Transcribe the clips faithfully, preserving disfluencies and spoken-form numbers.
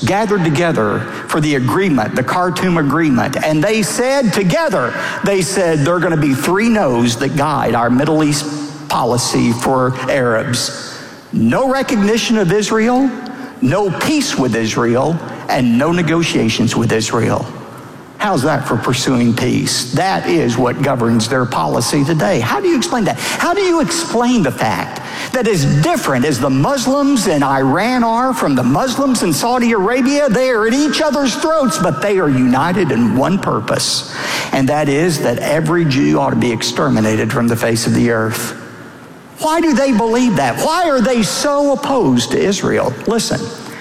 gathered together for the agreement, the Khartoum agreement, and they said together, they said there are going to be three no's that guide our Middle East policy for Arabs. No recognition of Israel, no peace with Israel, and no negotiations with Israel. How's that for pursuing peace? That is what governs their policy today. How do you explain that? How do you explain the fact that as different as the Muslims in Iran are from the Muslims in Saudi Arabia, they are at each other's throats, but they are united in one purpose, and that is that every Jew ought to be exterminated from the face of the earth? Why do they believe that? Why are they so opposed to Israel? Listen,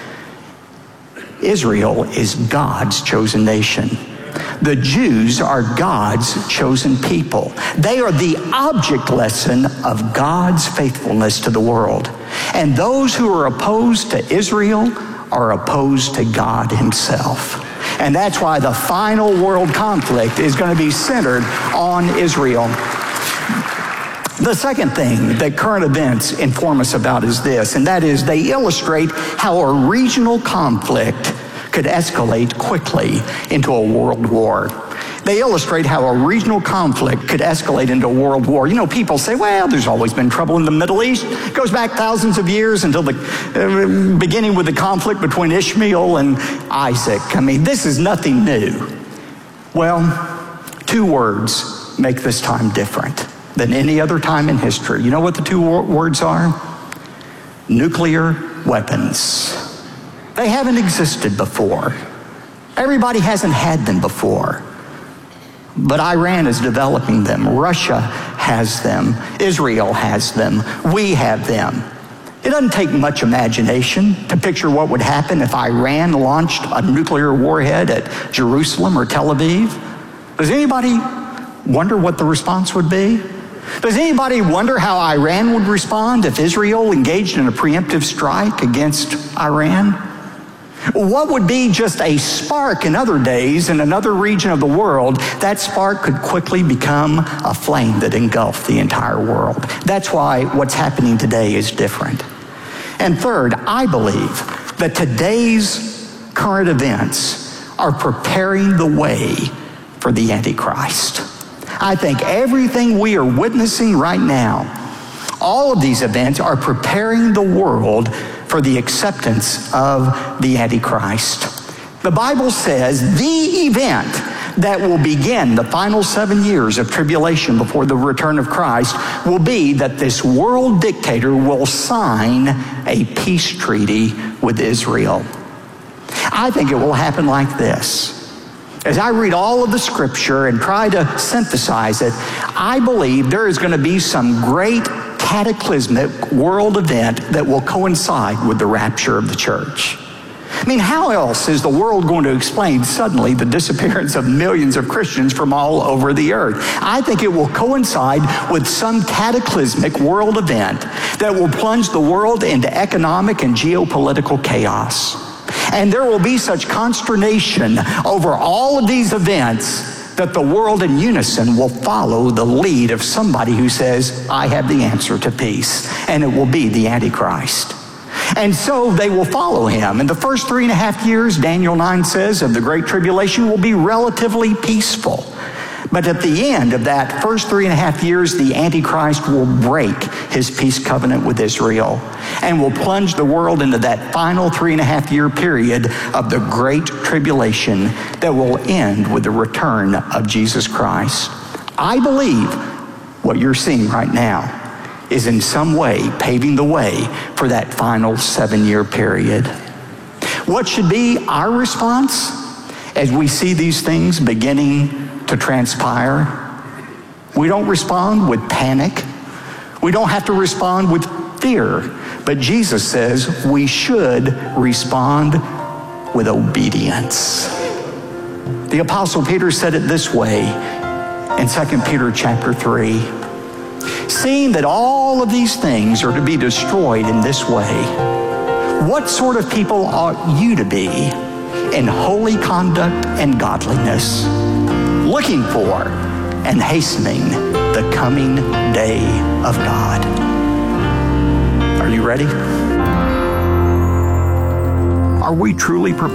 Israel is God's chosen nation. The Jews are God's chosen people. They are the object lesson of God's faithfulness to the world. And those who are opposed to Israel are opposed to God himself. And that's why the final world conflict is going to be centered on Israel. The second thing that current events inform us about is this, and that is they illustrate how a regional conflict could escalate quickly into a world war. They illustrate how a regional conflict could escalate into a world war. You know, people say, well, there's always been trouble in the Middle East. It goes back thousands of years until the uh, beginning with the conflict between Ishmael and Isaac. I mean, this is nothing new. Well, two words make this time different than any other time in history. You know what the two wor- words are? Nuclear weapons. They haven't existed before. Everybody hasn't had them before. But Iran is developing them. Russia has them. Israel has them. We have them. It doesn't take much imagination to picture what would happen if Iran launched a nuclear warhead at Jerusalem or Tel Aviv. Does anybody wonder what the response would be? Does anybody wonder how Iran would respond if Israel engaged in a preemptive strike against Iran? What would be just a spark in other days in another region of the world, that spark could quickly become a flame that engulfed the entire world. That's why what's happening today is different. And third, I believe that today's current events are preparing the way for the Antichrist. I think everything we are witnessing right now, all of these events are preparing the world for the acceptance of the Antichrist. The Bible says the event that will begin the final seven years of tribulation before the return of Christ will be that this world dictator will sign a peace treaty with Israel. I think it will happen like this. As I read all of the scripture and try to synthesize it, I believe there is going to be some great cataclysmic world event that will coincide with the rapture of the church. I mean, how else is the world going to explain suddenly the disappearance of millions of Christians from all over the earth? I think it will coincide with some cataclysmic world event that will plunge the world into economic and geopolitical chaos. And there will be such consternation over all of these events that the world in unison will follow the lead of somebody who says, I have the answer to peace, and it will be the Antichrist. And so they will follow him. And the first three and a half years, Daniel nine says, of the Great Tribulation will be relatively peaceful. But at the end of that first three and a half years, the Antichrist will break his peace covenant with Israel and will plunge the world into that final three and a half year period of the Great Tribulation that will end with the return of Jesus Christ. I believe what you're seeing right now is in some way paving the way for that final seven-year period. What should be our response as we see these things beginning to transpire? We don't respond with panic. We don't have to respond with fear. But Jesus says we should respond with obedience. The Apostle Peter said it this way in Second Peter chapter three. Seeing that all of these things are to be destroyed in this way, what sort of people ought you to be in holy conduct and godliness, looking for and hastening the coming day of God? Are you ready? Are we truly prepared?